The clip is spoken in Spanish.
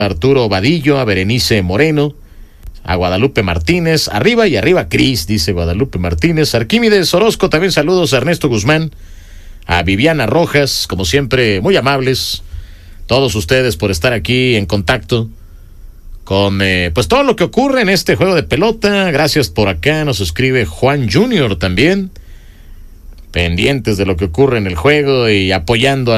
Arturo Vadillo, a Berenice Moreno, a Guadalupe Martínez, arriba y arriba Cris, dice Guadalupe Martínez, Arquímedes Orozco, también saludos a Ernesto Guzmán, a Viviana Rojas, como siempre, muy amables, todos ustedes por estar aquí en contacto con pues todo lo que ocurre en este juego de pelota. Gracias por acá, nos escribe Juan Junior también, pendientes de lo que ocurre en el juego y apoyando a